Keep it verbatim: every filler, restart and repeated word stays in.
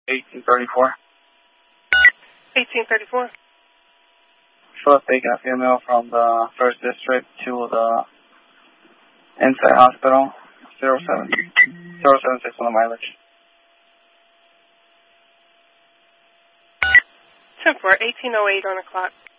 eighteen thirty-four. eighteen thirty-four. Should have taken a female from the first district to the Inside Hospital, zero seven six on the mileage. ten four, eighteen oh eight on the clock.